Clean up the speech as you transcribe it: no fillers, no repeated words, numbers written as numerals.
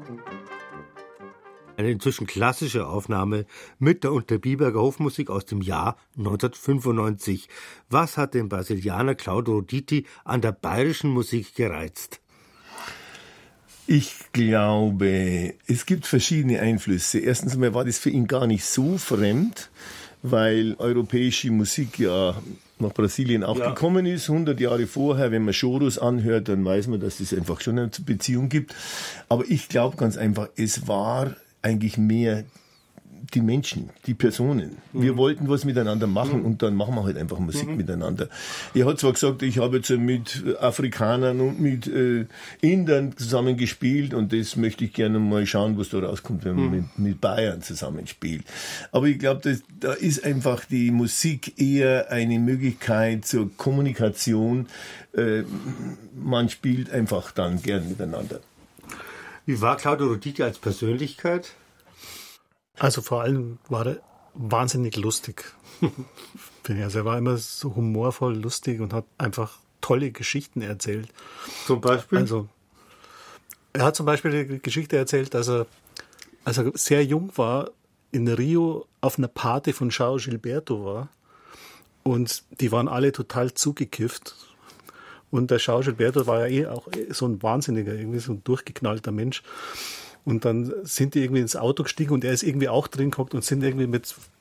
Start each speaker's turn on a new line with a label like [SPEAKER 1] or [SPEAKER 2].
[SPEAKER 1] Eine inzwischen klassische Aufnahme mit der Unterbiberger Hofmusik aus dem Jahr 1995. Was hat den Brasilianer Claudio Roditi an der bayerischen Musik gereizt?
[SPEAKER 2] Ich glaube, es gibt verschiedene Einflüsse. Erstens einmal war das für ihn gar nicht so fremd, weil europäische Musik ja nach Brasilien auch gekommen ist. 100 Jahre vorher, wenn man Choros anhört, dann weiß man, dass es einfach schon eine Beziehung gibt. Aber ich glaube ganz einfach, es war eigentlich mehr die Menschen, die Personen. Wir wollten was miteinander machen und dann machen wir halt einfach Musik miteinander. Er hat zwar gesagt, ich habe jetzt mit Afrikanern und mit Indern zusammen gespielt und das möchte ich gerne mal schauen, was da rauskommt, wenn man mit Bayern zusammenspielt. Aber ich glaube, da ist einfach die Musik eher eine Möglichkeit zur Kommunikation. Man spielt einfach dann gern miteinander.
[SPEAKER 1] Wie war Claudio Roditi als Persönlichkeit?
[SPEAKER 3] Also vor allem war er wahnsinnig lustig. Also er war immer so humorvoll lustig und hat einfach tolle Geschichten erzählt.
[SPEAKER 1] Zum Beispiel?
[SPEAKER 3] Also er hat zum Beispiel die Geschichte erzählt, dass er, als er sehr jung war, in Rio auf einer Party von João Gilberto war und die waren alle total zugekifft. Und der João Gilberto war ja auch so ein Wahnsinniger, irgendwie so ein durchgeknallter Mensch. Und dann sind die irgendwie ins Auto gestiegen und er ist irgendwie auch drin gehockt und sind irgendwie mit